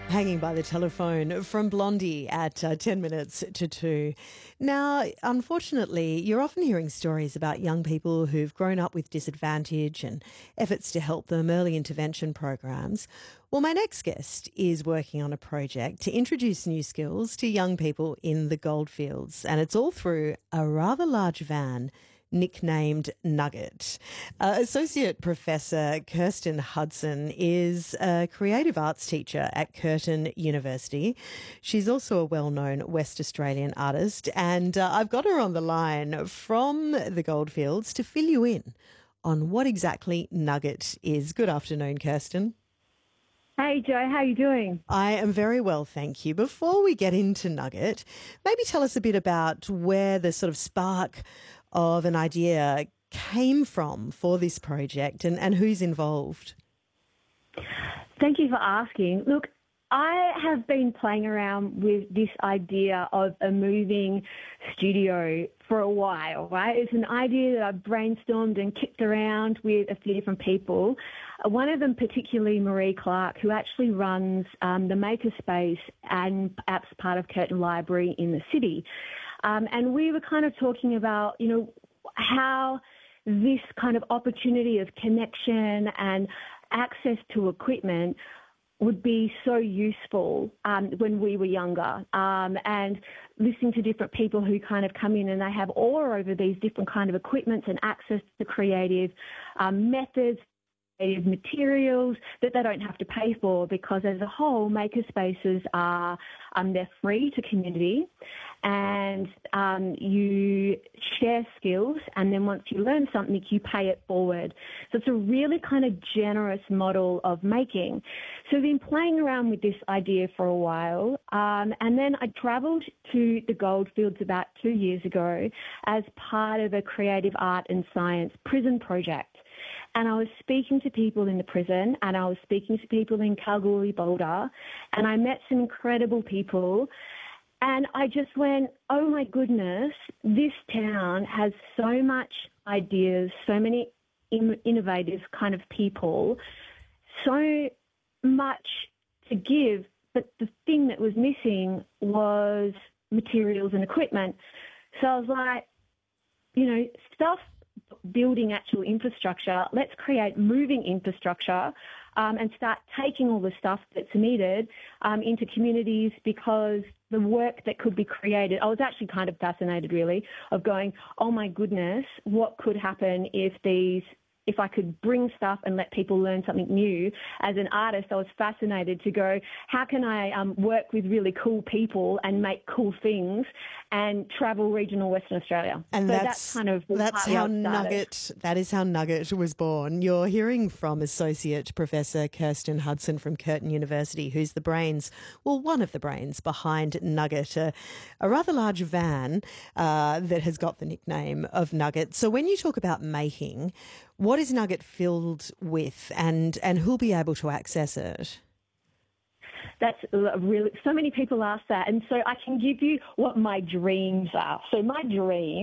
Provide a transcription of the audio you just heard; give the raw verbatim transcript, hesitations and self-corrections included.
Hanging by the telephone from Blondie at uh, ten minutes to two. Now, unfortunately, you're often hearing stories about young people who've grown up with disadvantage and efforts to help them, early intervention programs. Well, my next guest is working on a project to introduce new skills to young people in the Goldfields, and it's all through a rather large van nicknamed Nugget. Uh, Associate Professor Kirsten Hudson is a creative arts teacher at Curtin University. She's also a well-known West Australian artist, and uh, I've got her on the line from the Goldfields to fill you in on what exactly Nugget is. Good afternoon, Kirsten. Hey, Joe, how are you doing? I am very well, thank you. Before we get into Nugget, maybe tell us a bit about where the sort of spark of an idea came from for this project and, and who's involved. Thank you for asking. Look, I have been playing around with this idea of a moving studio for a while, right? It's an idea that I've brainstormed and kicked around with a few different people. Uh, one of them particularly Marie Clark, who actually runs um, the Makerspace and apps part of Curtin Library in the city. Um, and we were kind of talking about, you know, how this kind of opportunity of connection and access to equipment would be so useful um, when we were younger, um, and listening to different people who kind of come in and they have awe over these different kind of equipments and access to creative um, methods, creative materials that they don't have to pay for, because as a whole, makerspaces are um, they're free to community, and um, you share skills, and then once you learn something, you pay it forward. So it's a really kind of generous model of making. So I've been playing around with this idea for a while, um, and then I travelled to the Goldfields about two years ago as part of a creative art and science prison project. And I was speaking to people in the prison, and I was speaking to people in Kalgoorlie, Boulder, and I met some incredible people. And I just went, oh my goodness, this town has so much ideas, so many in- innovative kind of people, so much to give. But the thing that was missing was materials and equipment. So I was like, you know, stuff building actual infrastructure, let's create moving infrastructure um, and start taking all the stuff that's needed um, into communities, because the work that could be created, I was actually kind of fascinated really of going, oh my goodness, what could happen if these if I could bring stuff and let people learn something new. As an artist, I was fascinated to go, how can I um, work with really cool people and make cool things and travel regional Western Australia? And so that's, that's kind of that's how Nugget, that is how Nugget was born. You're hearing from Associate Professor Kirsten Hudson from Curtin University, who's the brains, well, one of the brains behind Nugget, a, a rather large van uh, that has got the nickname of Nugget. So when you talk about making, what is Nugget filled with, and, and who'll be able to access it? That's really, so many people ask that. And so I can give you what my dreams are. So my dream